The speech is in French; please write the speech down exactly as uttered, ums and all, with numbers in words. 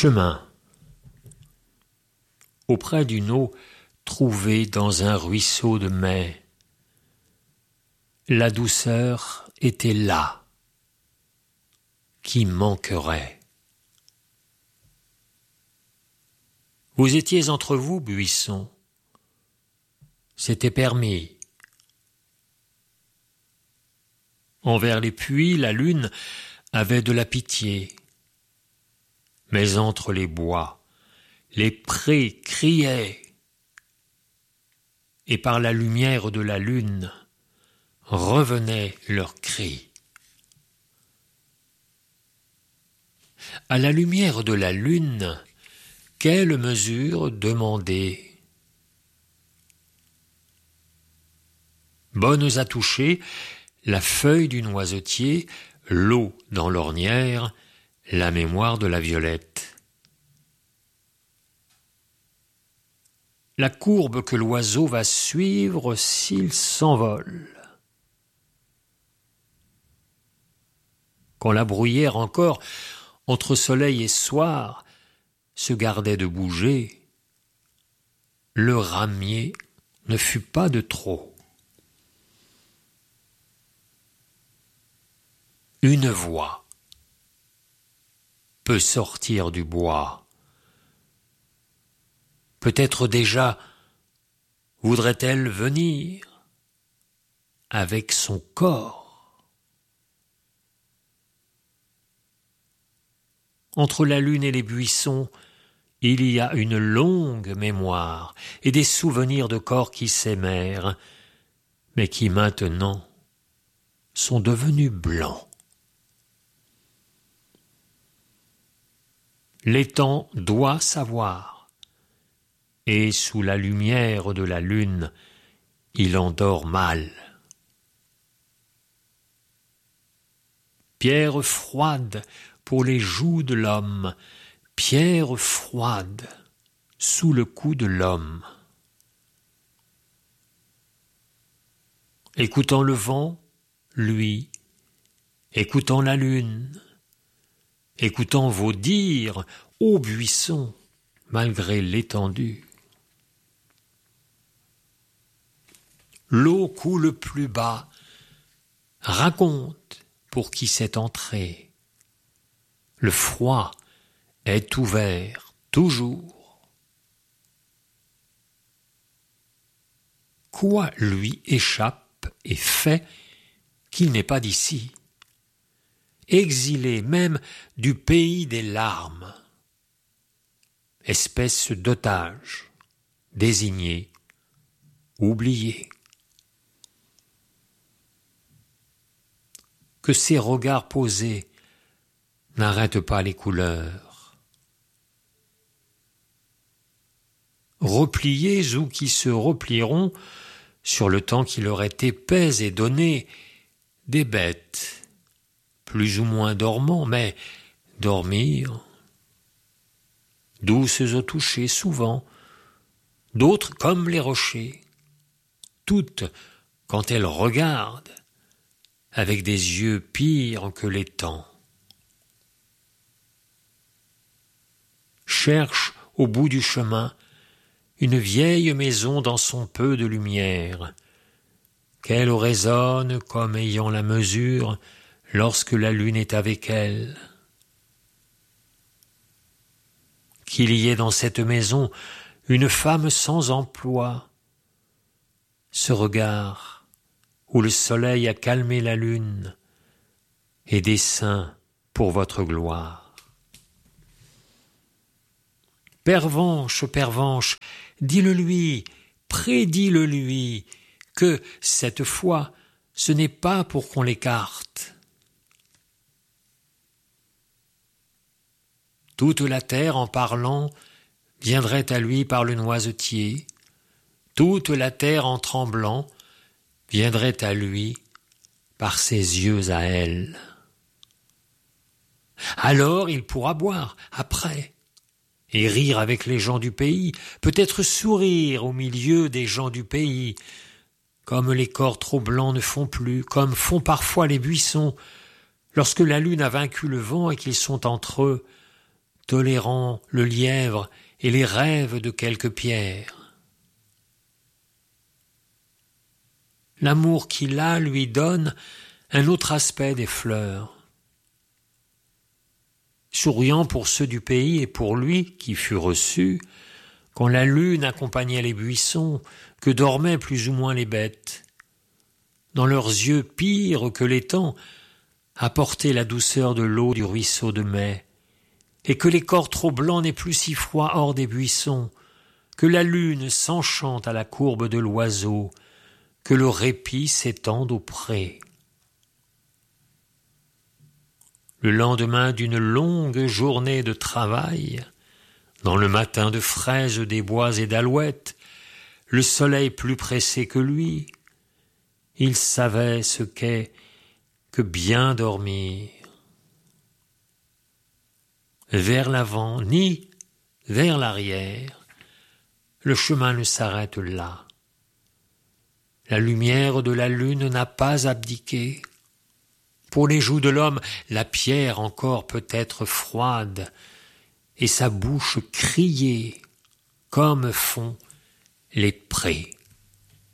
Chemin. Auprès d'une eau trouvée dans un ruisseau de mai, la douceur était là, qui manquerait. Vous étiez entre vous, buissons, c'était permis. Envers les puits, la lune avait de la pitié. Mais entre les bois, les prés criaient, et par la lumière de la lune revenaient leurs cris. À la lumière de la lune, quelle mesure demander? Bonnes à toucher, la feuille du noisetier, l'eau dans l'ornière, la mémoire de la violette. La courbe que l'oiseau va suivre s'il s'envole. Quand la bruyère encore, entre soleil et soir, se gardait de bouger, le ramier ne fut pas de trop. Une voix peut sortir du bois. Peut-être déjà voudrait-elle venir avec son corps. Entre la lune et les buissons, il y a une longue mémoire et des souvenirs de corps qui s'aimèrent, mais qui maintenant sont devenus blancs. L'étang doit savoir, et sous la lumière de la lune, il endort mal. Pierre froide pour les joues de l'homme, pierre froide sous le cou de l'homme. Écoutant le vent, lui, écoutant la lune, écoutant vos dires, ô buissons, malgré l'étendue. L'eau coule plus bas, raconte pour qui s'est entré. Le froid est ouvert toujours. Quoi lui échappe et fait qu'il n'est pas d'ici? Exilé même du pays des larmes, espèce d'otage, désigné, oublié. Que ces regards posés n'arrêtent pas les couleurs. Repliés ou qui se replieront sur le temps qui leur est épais et donné, des bêtes, plus ou moins dormants, mais dormir, douces au toucher souvent, d'autres comme les rochers, toutes, quand elles regardent, avec des yeux pires que les temps. Cherche au bout du chemin une vieille maison dans son peu de lumière, qu'elle résonne comme ayant la mesure lorsque la lune est avec elle. Qu'il y ait dans cette maison une femme sans emploi, ce regard où le soleil a calmé la lune et des saints pour votre gloire. Pervenche, pervenche, dis-le-lui, prédis-le-lui, que cette fois ce n'est pas pour qu'on l'écarte. Toute la terre, en parlant, viendrait à lui par le noisetier. Toute la terre, en tremblant, viendrait à lui par ses yeux à elle. Alors il pourra boire, après, et rire avec les gens du pays, peut-être sourire au milieu des gens du pays, comme les corps trop blancs ne font plus, comme font parfois les buissons, lorsque la lune a vaincu le vent et qu'ils sont entre eux, tolérant le lièvre et les rêves de quelques pierres. L'amour qu'il a lui donne un autre aspect des fleurs. Souriant pour ceux du pays et pour lui qui fut reçu, quand la lune accompagnait les buissons, que dormaient plus ou moins les bêtes. Dans leurs yeux pires que l'étang, apportait la douceur de l'eau du ruisseau de mai, et que les corps trop blancs n'aient plus si froid hors des buissons, que la lune s'enchante à la courbe de l'oiseau, que le répit s'étende au pré. Le lendemain d'une longue journée de travail, dans le matin de fraises des bois et d'alouettes, le soleil plus pressé que lui, il savait ce qu'est que bien dormir. Vers l'avant ni vers l'arrière, le chemin ne s'arrête là. La lumière de la lune n'a pas abdiqué. Pour les joues de l'homme, la pierre encore peut être froide, et sa bouche crier comme font les prés.